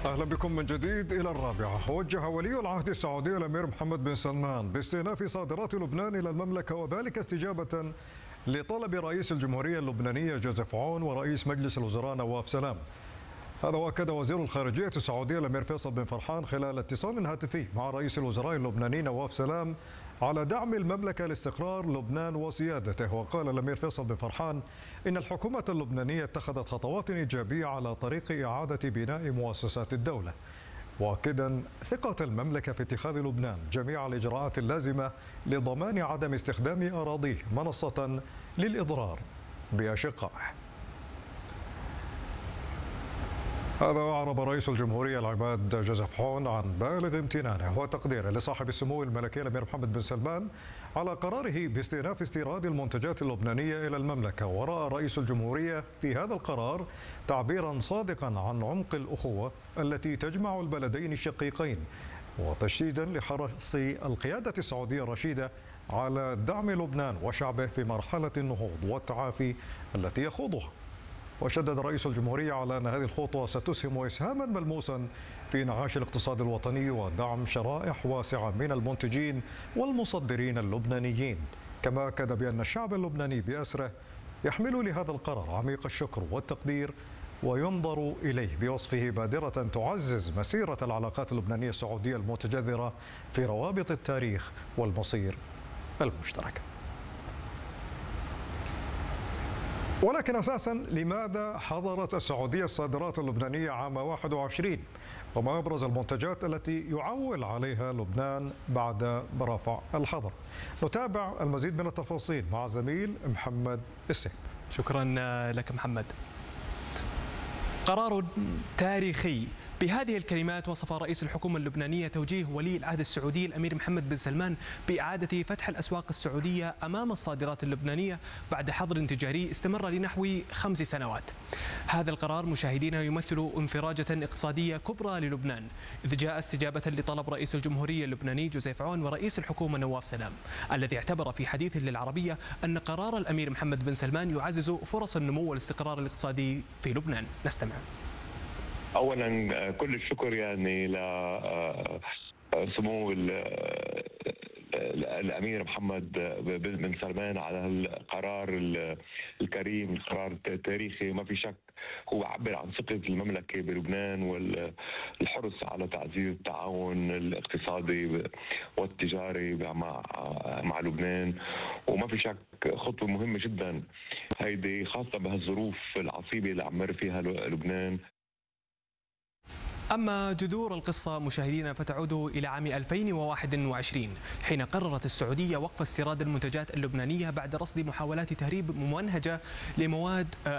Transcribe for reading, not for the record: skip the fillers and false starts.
أهلا بكم من جديد إلى الرابعة. وجه ولي العهد السعودي الأمير محمد بن سلمان باستئناف صادرات لبنان إلى المملكة، وذلك استجابة لطلب رئيس الجمهورية اللبنانية جوزيف عون ورئيس مجلس الوزراء نواف سلام. هذا وأكد وزير الخارجية السعودي الأمير فيصل بن فرحان خلال اتصال هاتفي مع رئيس الوزراء اللبناني نواف سلام على دعم المملكة لاستقرار لبنان وسيادته. وقال الأمير فيصل بن فرحان إن الحكومة اللبنانية اتخذت خطوات إيجابية على طريق إعادة بناء مؤسسات الدولة، مؤكدا ثقة المملكة في اتخاذ لبنان جميع الإجراءات اللازمة لضمان عدم استخدام أراضيه منصة للإضرار بأشقائه. هذا أعرب رئيس الجمهورية العماد جوزيف عون عن بالغ امتنانه وتقديره لصاحب السمو الملكي الأمير محمد بن سلمان على قراره باستئناف استيراد المنتجات اللبنانية إلى المملكة. ورأى رئيس الجمهورية في هذا القرار تعبيرا صادقا عن عمق الأخوة التي تجمع البلدين الشقيقين، وتشديدا لحرص القيادة السعودية الرشيدة على دعم لبنان وشعبه في مرحلة النهوض والتعافي التي يخوضها. وشدد رئيس الجمهورية على أن هذه الخطوة ستسهم إسهاما ملموسا في انعاش الاقتصاد الوطني ودعم شرائح واسعة من المنتجين والمصدرين اللبنانيين. كما أكد بأن الشعب اللبناني بأسره يحمل لهذا القرار عميق الشكر والتقدير، وينظر إليه بوصفه بادرة تعزز مسيرة العلاقات اللبنانية السعودية المتجذرة في روابط التاريخ والمصير المشترك. ولكن أساسا لماذا حظرت السعودية الصادرات اللبنانية عام 21؟ وما أبرز المنتجات التي يعول عليها لبنان بعد رفع الحظر؟ نتابع المزيد من التفاصيل مع زميل محمد السيب. شكرا لك محمد. قرار تاريخي. بهذه الكلمات وصف رئيس الحكومة اللبنانية توجيه ولي العهد السعودي الأمير محمد بن سلمان بإعادة فتح الأسواق السعودية أمام الصادرات اللبنانية بعد حظر تجاري استمر لنحو 5 سنوات. هذا القرار مشاهدينا يمثل انفراجة اقتصادية كبرى للبنان، إذ جاء استجابة لطلب رئيس الجمهورية اللبناني جوزيف عون ورئيس الحكومة نواف سلام، الذي اعتبر في حديث للعربية أن قرار الأمير محمد بن سلمان يعزز فرص النمو والاستقرار الاقتصادي في لبنان. نستمع. اولا كل الشكر لسمو الامير محمد بن سلمان على القرار الكريم، القرار التاريخي. ما في شك هو عبر عن ثقة المملكة بلبنان والحرص على تعزيز التعاون الاقتصادي والتجاري مع لبنان. وما في شك خطوة مهمة جدا هيدي، خاصة بهالظروف العصيبة اللي عم يمر فيها لبنان. أما جذور القصة مشاهدينا فتعود إلى عام 2021، حين قررت السعودية وقف استيراد المنتجات اللبنانية بعد رصد محاولات تهريب ممنهجة لمواد